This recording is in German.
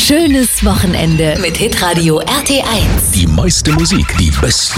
schönes Wochenende mit Hitradio RT1. Die meiste Musik, die besten